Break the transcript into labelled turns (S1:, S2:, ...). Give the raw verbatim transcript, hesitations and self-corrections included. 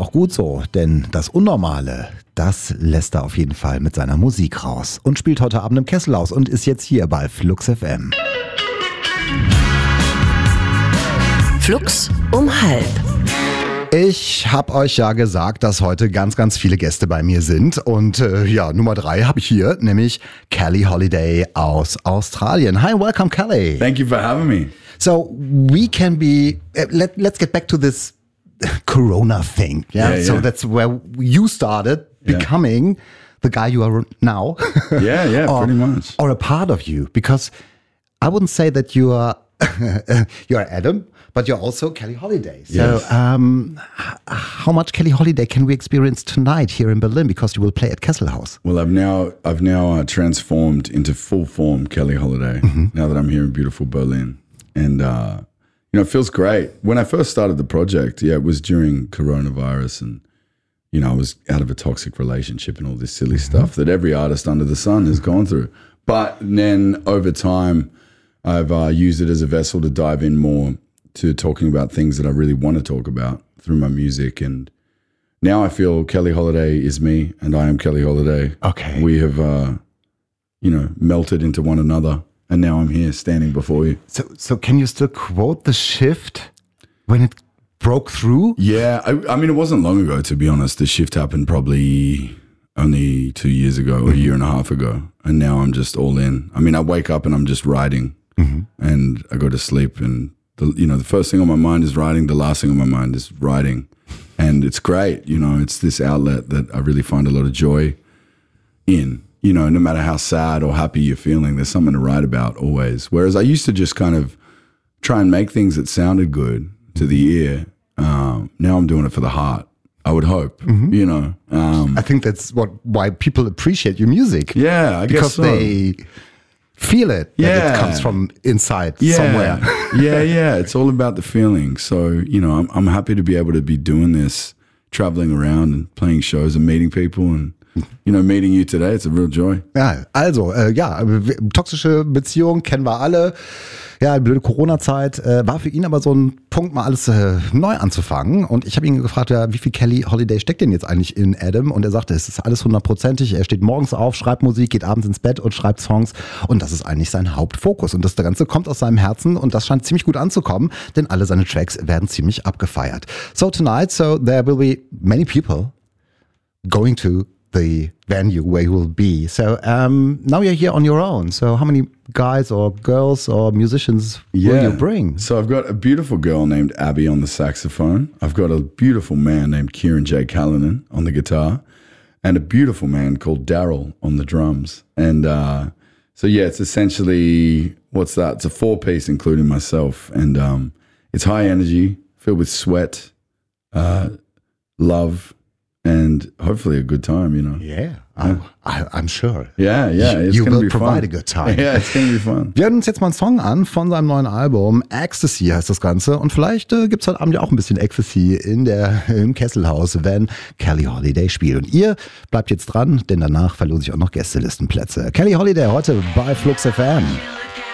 S1: auch gut so, denn das Unnormale, das lässt er auf jeden Fall mit seiner Musik raus und spielt heute Abend im Kesselhaus und ist jetzt hier bei Flux F M.
S2: Flux um halb.
S1: Ich habe euch ja gesagt, dass heute ganz, ganz viele Gäste bei mir sind. Und äh, ja, Nummer drei habe ich hier, nämlich Kelly Holiday aus Australien. Hi, welcome, Kelly.
S3: Thank you for having me.
S1: So we can be, uh, let, let's get back to this Corona thing. Yeah,
S3: Yeah,
S1: so
S3: yeah.
S1: that's where you started
S3: Yeah.
S1: becoming the guy you are now.
S3: Yeah, yeah,
S1: or,
S3: pretty much.
S1: Or a part of you, because I wouldn't say that you are you are Adam, but you're also Kelly Holiday. So
S3: Yes.
S1: um, h- how much Kelly Holiday can we experience tonight here in Berlin? Because you will play at Kesselhaus.
S3: Well, I've now I've now uh, transformed into full form Kelly Holiday. Now that I'm here in beautiful Berlin, and uh, you know, it feels great. When I first started the project, yeah, it was during coronavirus, and you know, I was out of a toxic relationship and all this silly stuff that every artist under the sun has gone through. But then over time, I've uh, used it as a vessel to dive in more to talking about things that I really want to talk about through my music. And now I feel Kelly Holiday is me and I am Kelly Holiday.
S1: Okay.
S3: We have, uh, you know, melted into one another. And now I'm here standing before you.
S1: So, so can you still quote the shift when it broke through?
S3: Yeah. I, I mean, it wasn't long ago, to be honest. The shift happened probably only two years ago or a year and a half ago. And now I'm just all in. I mean, I wake up and I'm just writing. Mm-hmm. And I go to sleep, and the, you know, the first thing on my mind is writing. The last thing on my mind is writing, and it's great. You know, it's this outlet that I really find a lot of joy in. You know, no matter how sad or happy you're feeling, there's something to write about always. Whereas I used to just kind of try and make things that sounded good to the ear. Um, now I'm doing it for the heart. I would hope. Mm-hmm. You know, um,
S1: I think that's what why people appreciate your music.
S3: yeah, I
S1: Because
S3: guess so.
S1: they feel it, that
S3: Yeah.
S1: it comes from inside
S3: yeah.
S1: somewhere.
S3: yeah, yeah. It's all about the feeling. So, you know, I'm I'm happy to be able to be doing this, traveling around and playing shows and meeting people and, you know, meeting you today. It's a real joy.
S1: Ja, also, äh, ja, w- toxische Beziehung kennen wir alle. Ja, blöde Corona-Zeit. Äh, war für ihn aber so ein Punkt, mal alles äh, neu anzufangen. Und ich habe ihn gefragt, ja, wie viel Kelly Holiday steckt denn jetzt eigentlich in Adam? Und er sagte, es ist alles hundertprozentig. Er steht morgens auf, schreibt Musik, geht abends ins Bett und schreibt Songs. Und das ist eigentlich sein Hauptfokus. Und das Ganze kommt aus seinem Herzen und das scheint ziemlich gut anzukommen, denn alle seine Tracks werden ziemlich abgefeiert. So tonight, so there will be many people going to the venue where you will be. So um, now you're here on your own. So how many guys or girls or musicians will you bring?
S3: So I've got a beautiful girl named Abby on the saxophone. I've got a beautiful man named Kieran J. Callanan on the guitar, and a beautiful man called Daryl on the drums. And uh, so yeah, it's essentially, what's that? It's a four piece, including myself, and um, it's high energy, filled with sweat, uh, love, and hopefully a good time, you know.
S1: Yeah, I, I, I'm sure.
S3: Yeah, yeah. It's
S1: You
S3: gonna
S1: will
S3: be
S1: provide
S3: fun.
S1: a good time.
S3: Yeah, it's gonna be fun.
S1: Wir hören uns jetzt mal einen Song an von seinem neuen Album. Ecstasy heißt das Ganze. Und vielleicht äh, gibt es heute Abend ja auch ein bisschen Ecstasy in der, im Kesselhaus, wenn Kelly Holiday spielt. Und ihr bleibt jetzt dran, denn danach verlose ich auch noch Gästelistenplätze. Kelly Holiday heute bei Flux F M.